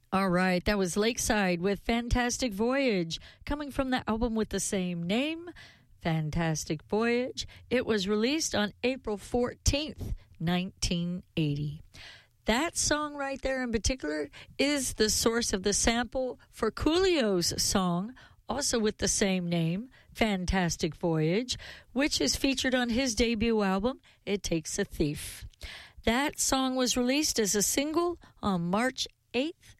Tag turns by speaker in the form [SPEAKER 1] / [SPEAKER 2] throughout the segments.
[SPEAKER 1] All right, that was Lakeside with Fantastic Voyage, coming from the album with the same name, Fantastic Voyage. It was released on April 14th, 1980. That song right there in particular is the source of the sample for Coolio's song, also with the same name, Fantastic Voyage, which is featured on his debut album, It Takes a Thief. That song was released as a single on March 8th,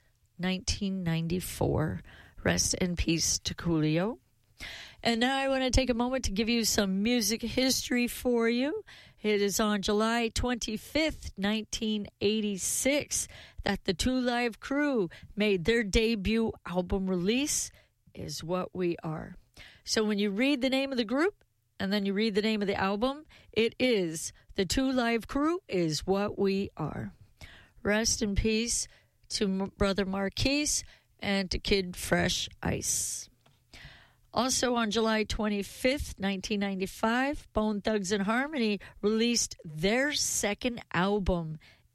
[SPEAKER 1] 1994. Rest in peace to Coolio. And now I want to take a moment to give you some music history for you. It is on July 25th, 1986, that the Two Live Crew made their debut album release, Is What We Are. So when you read the name of the group and then you read the name of the album, it is The Two Live Crew Is What We Are. Rest in peace to Brother Marquise and to Kid Fresh Ice. Also on July 25th, 1995, Bone Thugs and Harmony released their second album,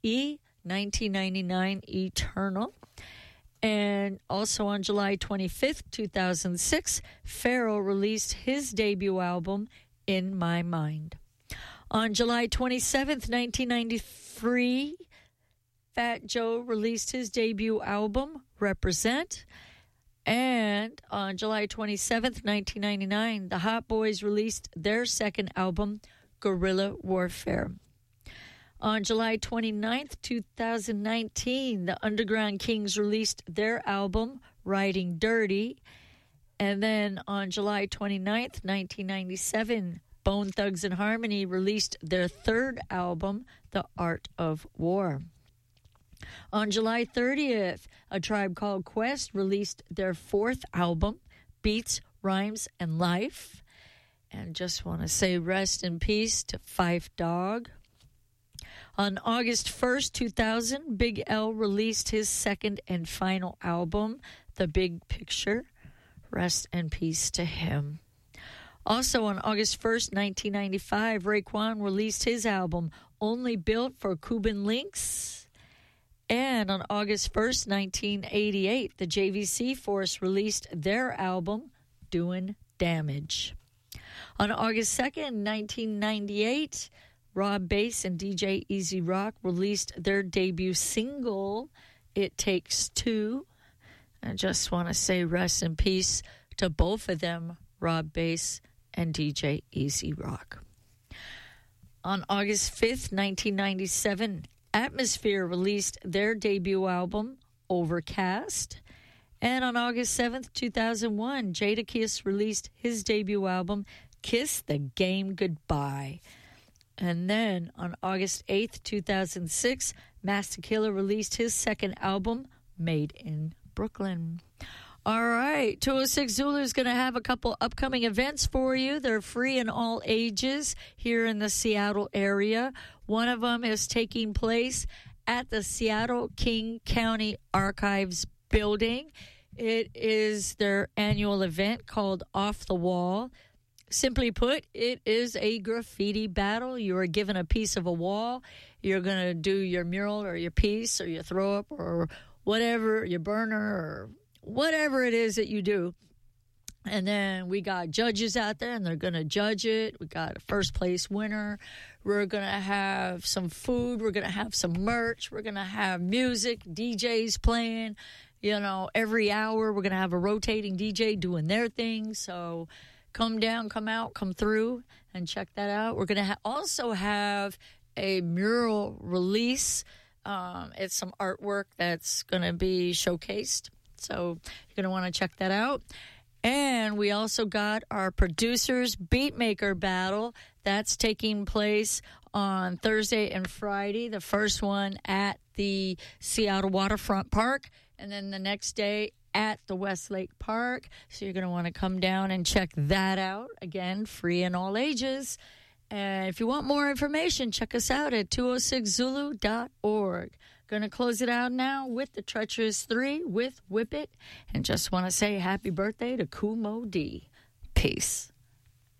[SPEAKER 1] 1999 Eternal. And also on July 25th, 2006, Pharrell released his debut album, In My Mind. On July 27th, 1993, Fat Joe released his debut album, Represent. And on July 27th, 1999, the Hot Boys released their second album, Guerrilla Warfare. On July 29th, 2019, the Underground Kings released their album, Riding Dirty. And then on July 29th, 1997, Bone Thugs and Harmony released their third album, The Art of War. On July 30th, A Tribe Called Quest released their fourth album, Beats, Rhymes, and Life. And just want to say rest in peace to Phife Dawg. On August 1st, 2000, Big L released his second and final album, The Big Picture. Rest in peace to him. Also on August 1st, 1995, Raekwon released his album, Only Built for Cuban Links. And on August 1st, 1988, the JVC Force released their album, Doing Damage. On August 2nd, 1998, Rob Bass and DJ Easy Rock released their debut single, It Takes Two. I just want to say rest in peace to both of them, Rob Bass and DJ Easy Rock. On August 5th, 1997, Atmosphere released their debut album, Overcast. And on August 7th, 2001, Jadakiss released his debut album, Kiss the Game Goodbye. And then on August 8th, 2006, Master Killer released his second album, Made in Brooklyn. All right, 206 Zulu is going to have a couple upcoming events for you. They're free in all ages here in the Seattle area. One of them is taking place at the Seattle King County Archives building. It is their annual event called Off the Wall. Simply put, it is a graffiti battle. You are given a piece of a wall. You're going to do your mural or your piece or your throw up or whatever, your burner or whatever it is that you do. And then we got judges out there, and they're going to judge it. We got a first place winner. We're going to have some food. We're going to have some merch. We're going to have music, DJs playing. You know, every hour we're going to have a rotating DJ doing their thing. So come down, come out, come through, and check that out. We're going to also have a mural release. It's some artwork that's going to be showcased. So you're going to want to check that out. And we also got our Producers Beatmaker Battle. That's taking place on Thursday and Friday. The first one at the Seattle Waterfront Park. And then the next day at the Westlake Park. So you're going to want to come down and check that out. Again, free in all ages. And if you want more information, check us out at 206zulu.org. Going to close it out now with the Treacherous 3 with Whip It. And just want to say happy birthday to Kumo D. Peace.